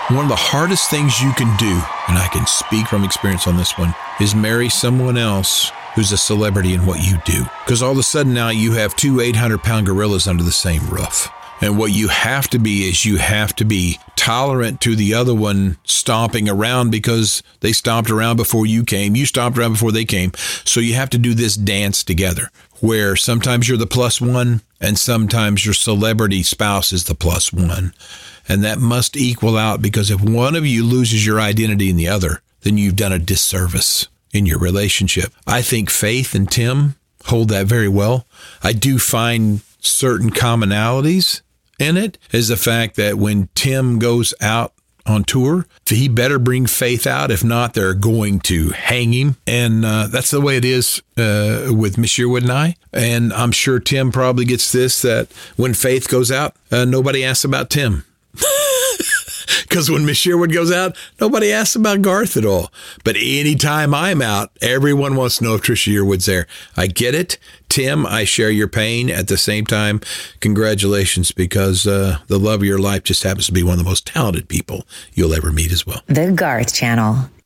One of the hardest things you can do, and I can speak from experience on this one, is marry someone else who's a celebrity in what you do. Because all of a sudden now you have two 800-pound gorillas under the same roof. And what you have to be is you have to be tolerant to the other one stomping around because they stomped around before you came. You stomped around before they came. So you have to do this dance together where sometimes you're the plus one and sometimes your celebrity spouse is the plus one. And that must equal out, because if one of you loses your identity in the other, then you've done a disservice in your relationship. I think Faith and Tim hold that very well. I do find certain commonalities in it, is the fact that when Tim goes out on tour, he better bring Faith out. If not, they're going to hang him. And that's the way it is with Miss Yearwood and I. And I'm sure Tim probably gets this, that when Faith goes out, nobody asks about Tim. Because when Miss Yearwood goes out, nobody asks about Garth at all. But anytime I'm out, everyone wants to know if Trisha Yearwood's there. I get it. Tim, I share your pain. At the same time, congratulations, because the love of your life just happens to be one of the most talented people you'll ever meet as well. The Garth Channel.